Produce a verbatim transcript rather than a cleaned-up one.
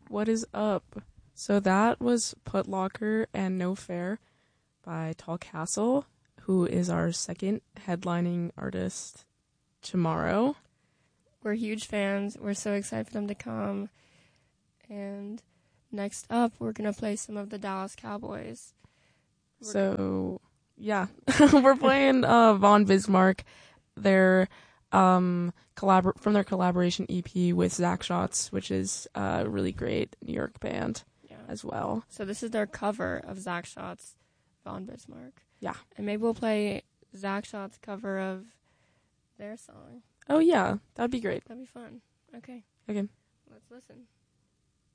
What is up? So that was Put Locker and No Fair by Tall Castle, who is our second headlining artist tomorrow. We're huge fans. We're so excited for them to come. And next up, we're going to play some of the Dallas Cowboys. We're so, yeah. We're playing uh, Von Bismarck. They're um, collabor- from their collaboration E P with Zach Shots, which is a really great New York band. As well. So this is their cover of Zach Shott's Von Bismarck. Yeah. And maybe we'll play Zach Shott's cover of their song. Oh, yeah. That'd be great. That'd be fun. Okay. Okay. Let's listen.